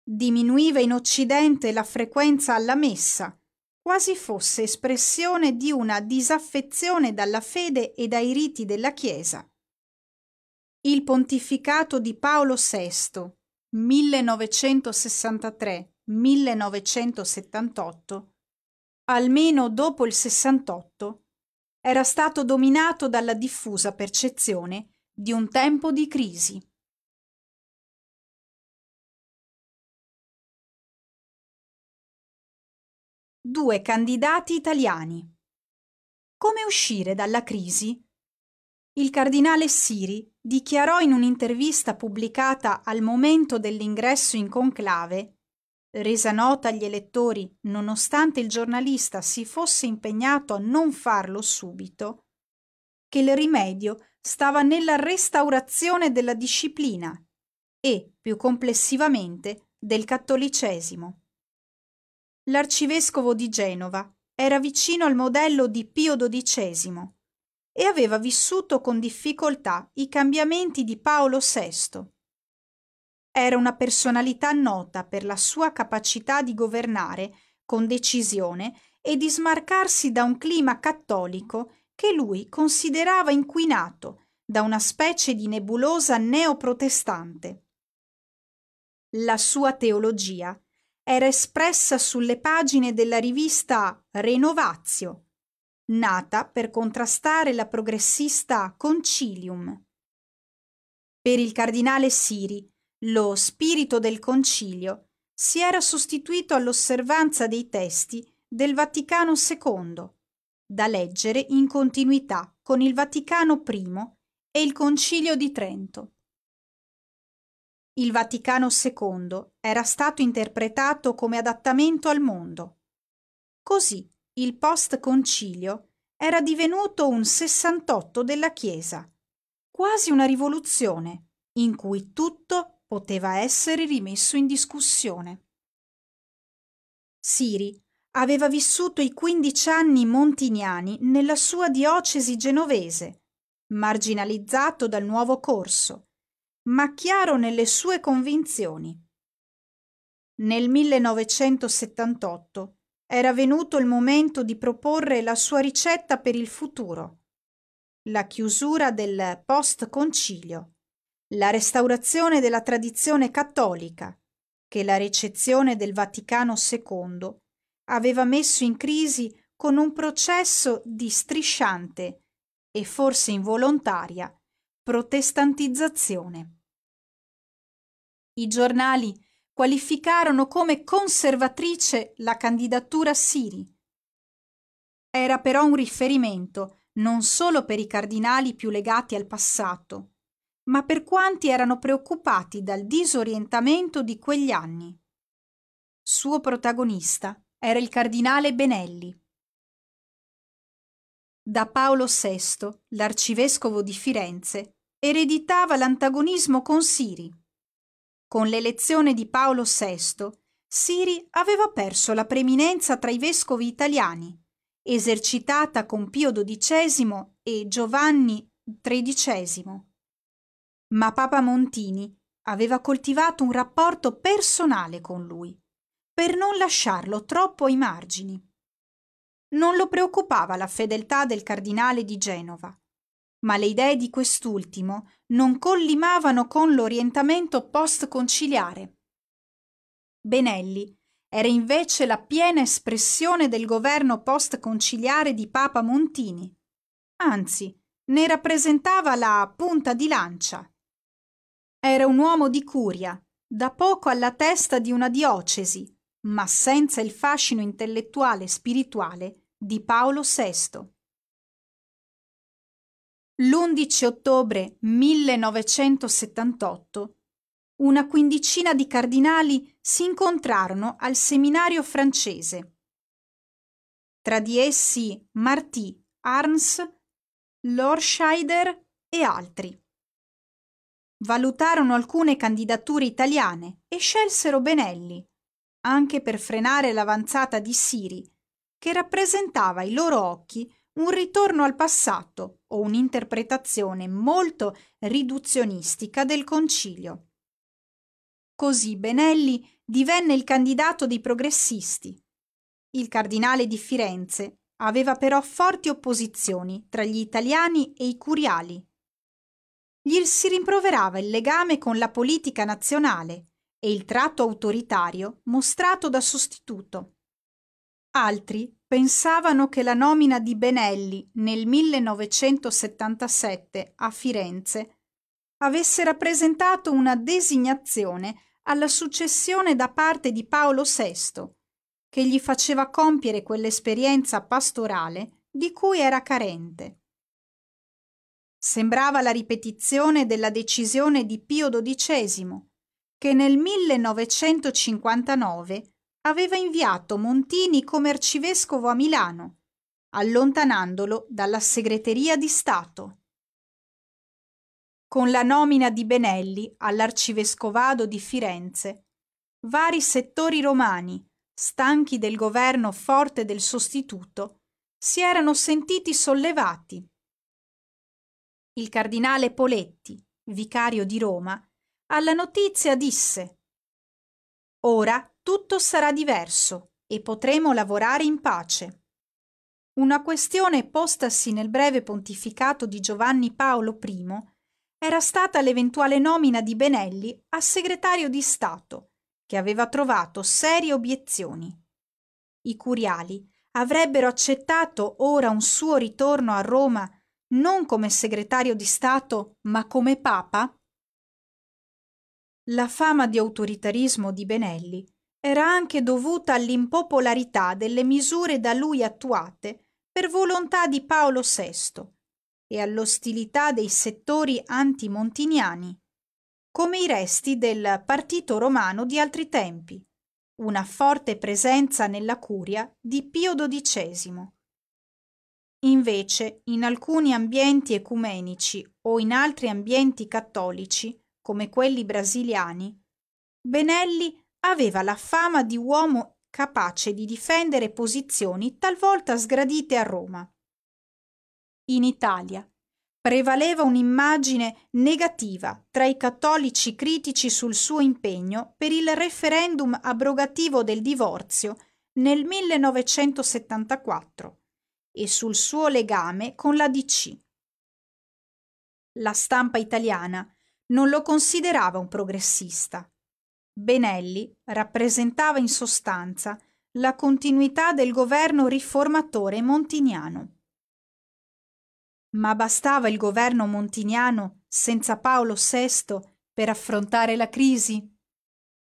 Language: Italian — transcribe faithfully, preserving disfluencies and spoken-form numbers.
Diminuiva in Occidente la frequenza alla messa, quasi fosse espressione di una disaffezione dalla fede e dai riti della Chiesa. Il pontificato di Paolo sesto, millenovecentosessantatré-millenovecentosettantotto, almeno dopo il sessantotto, era stato dominato dalla diffusa percezione di un tempo di crisi. Due candidati italiani. Come uscire dalla crisi? Il cardinale Siri dichiarò in un'intervista pubblicata al momento dell'ingresso in conclave, resa nota agli elettori nonostante il giornalista si fosse impegnato a non farlo subito, che il rimedio stava nella restaurazione della disciplina e, più complessivamente, del cattolicesimo. L'arcivescovo di Genova era vicino al modello di Pio dodicesimo e aveva vissuto con difficoltà i cambiamenti di Paolo sesto. Era una personalità nota per la sua capacità di governare con decisione e di smarcarsi da un clima cattolico che lui considerava inquinato da una specie di nebulosa neoprotestante. La sua teologia era espressa sulle pagine della rivista Renovatio, nata per contrastare la progressista Concilium. Per il cardinale Siri, lo spirito del concilio si era sostituito all'osservanza dei testi del Vaticano secondo, da leggere in continuità con il Vaticano primo e il Concilio di Trento. Il Vaticano secondo era stato interpretato come adattamento al mondo. Così il post-concilio era divenuto un sessantotto della Chiesa, quasi una rivoluzione, in cui tutto poteva essere rimesso in discussione. Siri aveva vissuto i quindici anni montiniani nella sua diocesi genovese, marginalizzato dal nuovo corso, ma chiaro nelle sue convinzioni. Nel millenovecentosettantotto era venuto il momento di proporre la sua ricetta per il futuro: la chiusura del post-concilio, la restaurazione della tradizione cattolica, che la ricezione del Vaticano secondo aveva messo in crisi con un processo di strisciante e forse involontaria protestantizzazione. I giornali qualificarono come conservatrice la candidatura Siri. Era però un riferimento non solo per i cardinali più legati al passato, ma per quanti erano preoccupati dal disorientamento di quegli anni. Suo protagonista era il cardinale Benelli. Da Paolo sesto, l'arcivescovo di Firenze, ereditava l'antagonismo con Siri. Con l'elezione di Paolo sesto, Siri aveva perso la preeminenza tra i vescovi italiani, esercitata con Pio dodicesimo e Giovanni tredicesimo. Ma Papa Montini aveva coltivato un rapporto personale con lui, per non lasciarlo troppo ai margini. Non lo preoccupava la fedeltà del cardinale di Genova, ma le idee di quest'ultimo non collimavano con l'orientamento post-conciliare. Benelli era invece la piena espressione del governo post-conciliare di Papa Montini, anzi, ne rappresentava la punta di lancia. Era un uomo di curia, da poco alla testa di una diocesi, ma senza il fascino intellettuale e spirituale di Paolo sesto. L'undici ottobre millenovecentosettantotto una quindicina di cardinali si incontrarono al seminario francese. Tra di essi Martí, Arns, Lorscheider e altri. Valutarono alcune candidature italiane e scelsero Benelli, anche per frenare l'avanzata di Siri, che rappresentava ai loro occhi un ritorno al passato o un'interpretazione molto riduzionistica del concilio. Così Benelli divenne il candidato dei progressisti. Il cardinale di Firenze aveva però forti opposizioni tra gli italiani e i curiali. Gli si rimproverava il legame con la politica nazionale e il tratto autoritario mostrato da sostituto. Altri pensavano che la nomina di Benelli nel millenovecentosettantasette a Firenze avesse rappresentato una designazione alla successione da parte di Paolo sesto, che gli faceva compiere quell'esperienza pastorale di cui era carente. Sembrava la ripetizione della decisione di Pio dodicesimo, che nel millenovecentocinquantanove aveva inviato Montini come arcivescovo a Milano, allontanandolo dalla segreteria di Stato. Con la nomina di Benelli all'arcivescovado di Firenze, vari settori romani, stanchi del governo forte del sostituto, si erano sentiti sollevati. Il cardinale Poletti, vicario di Roma, alla notizia disse: «Ora tutto sarà diverso e potremo lavorare in pace». Una questione postasi nel breve pontificato di Giovanni Paolo I era stata l'eventuale nomina di Benelli a segretario di Stato, che aveva trovato serie obiezioni. I curiali avrebbero accettato ora un suo ritorno a Roma non come segretario di Stato, ma come Papa? La fama di autoritarismo di Benelli era anche dovuta all'impopolarità delle misure da lui attuate per volontà di Paolo sesto e all'ostilità dei settori antimontiniani, come i resti del partito romano di altri tempi, una forte presenza nella curia di Pio dodicesimo. Invece, in alcuni ambienti ecumenici o in altri ambienti cattolici, come quelli brasiliani, Benelli aveva la fama di uomo capace di difendere posizioni talvolta sgradite a Roma. In Italia prevaleva un'immagine negativa tra i cattolici critici sul suo impegno per il referendum abrogativo del divorzio nel millenovecentosettantaquattro e sul suo legame con la D C. La stampa italiana non lo considerava un progressista. Benelli rappresentava in sostanza la continuità del governo riformatore montiniano. Ma bastava il governo montiniano senza Paolo sesto per affrontare la crisi?